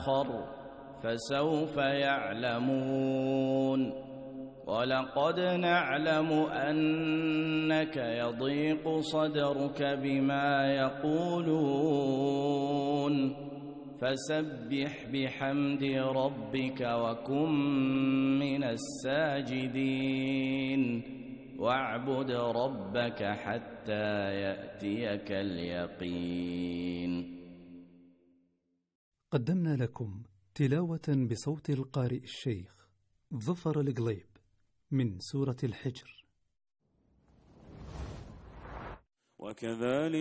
فسوف يعلمون ولقد نعلم أنك يضيق صدرك بما يقولون فسبح بحمد ربك وكن من الساجدين واعبد ربك حتى يأتيك اليقين. قدمنا لكم تلاوة بصوت القارئ الشيخ ظفر القليب من سورة الحجر. وكذلك